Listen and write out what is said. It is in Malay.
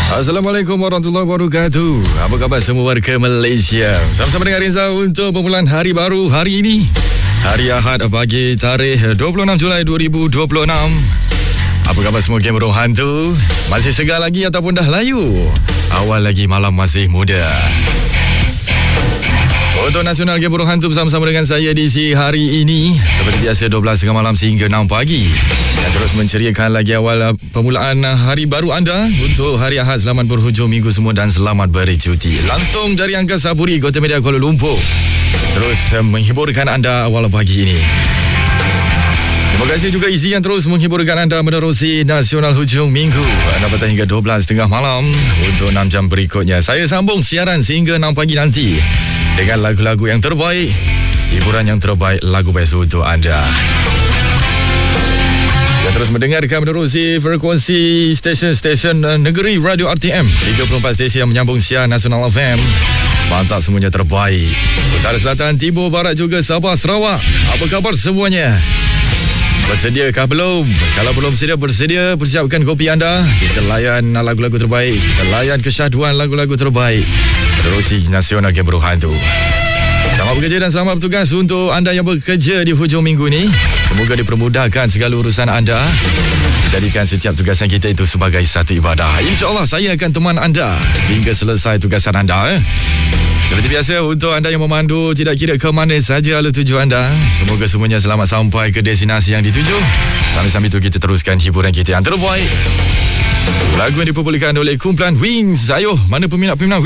Assalamualaikum warahmatullahi wabarakatuh. Apa khabar semua warga Malaysia? Sama-sama dengan Reza untuk permulaan hari baru hari ini, hari Ahad pagi tarikh 26 Julai 2026. Apa khabar semua game rohan tu? Masih segar lagi ataupun dah layu? Awal lagi, malam masih muda. Untuk Nasional Game Rohan tu bersama-sama dengan saya di hari ini, seperti biasa 12 malam sehingga 6 pagi. Dan terus menceriakan lagi awal permulaan hari baru anda untuk hari Ahad. Selamat berhujung minggu semua dan selamat bercuti. Langsung dari Angkasa Puri, Kota Medan, Kuala Lumpur. Terus menghiburkan anda awal pagi ini. Terima kasih juga Izzy yang terus menghiburkan anda menerusi Nasional Hujung Minggu. Anda petang hingga 12.30 malam. Untuk 6 jam berikutnya, saya sambung siaran sehingga 6 pagi nanti dengan lagu-lagu yang terbaik, hiburan yang terbaik, lagu best untuk anda. Dan terus mendengarkan menerusi frekuensi stesen-stesen negeri Radio RTM, 34 stesen yang menyambung siaran Nasional FM. Mantap, semuanya terbaik. Utara, Selatan, Timur, Barat juga Sabah, Sarawak. Apa khabar semuanya? Bersediakah belum? Kalau belum bersedia, persiapkan kopi anda. Kita layan lagu-lagu terbaik, kita layan kesyahduan lagu-lagu terbaik menerusi Nasional Game Rohan tu. Selamat bekerja dan selamat bertugas untuk anda yang bekerja di hujung minggu ni. Semoga dipermudahkan segala urusan anda. Jadikan setiap tugasan kita itu sebagai satu ibadah. InsyaAllah saya akan teman anda hingga selesai tugasan anda. Seperti biasa, untuk anda yang memandu, tidak kira ke mana saja alur tuju anda, semoga semuanya selamat sampai ke destinasi yang dituju. Sambil-sambil itu kita teruskan hiburan kita yang terbaik. Lagu yang dipopularkan oleh kumpulan Wings. Ayo, mana peminat-peminat